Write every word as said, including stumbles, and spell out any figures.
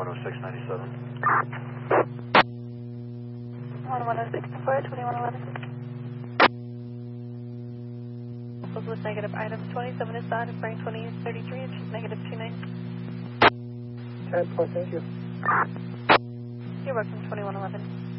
one oh six ninety-seven. one one oh six four, twenty-one eleven. Was negative items twenty-seven is out and frame twenty is thirty-three, which is negative two nine. ten point, thank you. You're welcome, twenty-one eleven.